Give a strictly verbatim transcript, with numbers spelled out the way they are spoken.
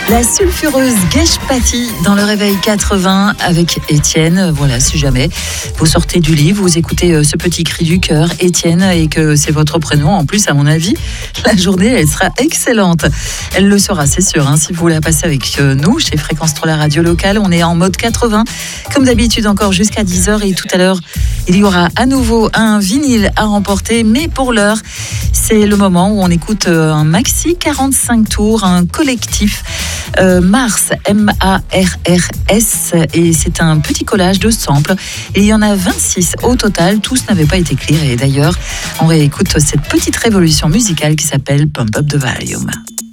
La sulfureuse Geshpati dans le réveil quatre-vingts avec Étienne. Voilà, si jamais vous sortez du lit, vous écoutez ce petit cri du cœur, Étienne, et que c'est votre prénom, en plus, à mon avis, la journée, elle sera excellente. Elle le sera, c'est sûr, hein, si vous la passez avec nous, chez Fréquence trois, la radio locale. On est en mode quatre-vingts, comme d'habitude, encore jusqu'à dix heures. Et tout à l'heure, il y aura à nouveau un vinyle à remporter. Mais pour l'heure, c'est le moment où on écoute un maxi quarante-cinq tours, un collectif. Euh, Mars, M A R R S, et c'est un petit collage de samples. Et il y en a vingt-six au total, tous n'avaient pas été clear. Et d'ailleurs, on réécoute cette petite révolution musicale qui s'appelle Pump Up the Volume.